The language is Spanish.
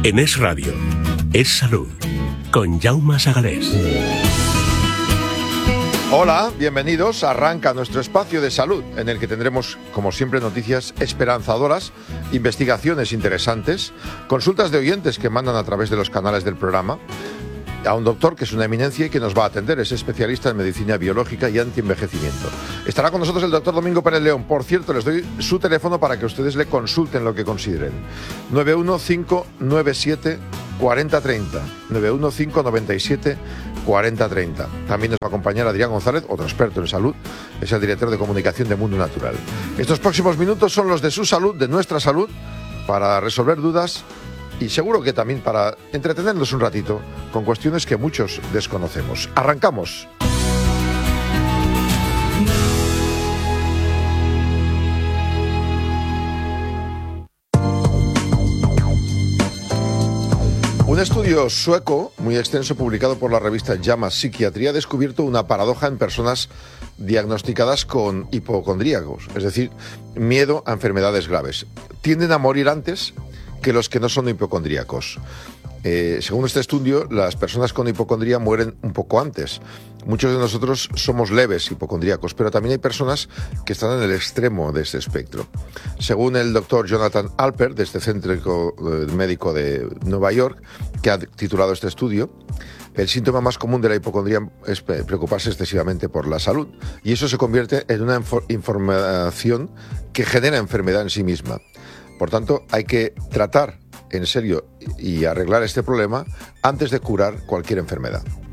En Es Radio, Es Salud, con Jaume Sagalés. Hola, bienvenidos. Arranca nuestro espacio de salud, en el que tendremos, como siempre, noticias esperanzadoras, investigaciones interesantes, consultas de oyentes que mandan a través de los canales del programa, a un doctor que es una eminencia y que nos va a atender, es especialista en medicina biológica y antienvejecimiento. Estará con nosotros el doctor Domingo Pérez León. Por cierto, les doy su teléfono para que ustedes le consulten lo que consideren. 91597 4030. 91597 4030. También nos va a acompañar Adrián González, otro experto en salud, es el director de comunicación de Mundo Natural. Estos próximos minutos son los de su salud, de nuestra salud, para resolver dudas y seguro que también para entretenernos un ratito con cuestiones que muchos desconocemos. ¡Arrancamos! Un estudio sueco muy extenso publicado por la revista JAMA Psiquiatría ha descubierto una paradoja en personas diagnosticadas con hipocondríacos, es decir, miedo a enfermedades graves. Tienden a morir antes que los que no son hipocondríacos. Según este estudio, las personas con hipocondría mueren un poco antes. Muchos de nosotros somos leves hipocondríacos, pero también hay personas que están en el extremo de este espectro. Según el doctor Jonathan Alper, de este centro médico de Nueva York, que ha titulado este estudio, el síntoma más común de la hipocondría es preocuparse excesivamente por la salud, y eso se convierte en una información que genera enfermedad en sí misma. Por tanto, hay que tratar en serio y arreglar este problema antes de curar cualquier enfermedad.